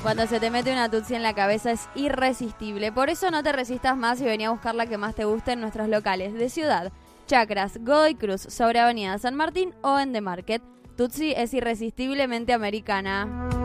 Cuando se te mete una tutsi en la cabeza es irresistible. Por eso no te resistas más y vení a buscar la que más te guste en nuestros locales de Ciudad, Chacras, Godoy Cruz, sobre Avenida San Martín o en The Market. Tutsi es irresistiblemente americana.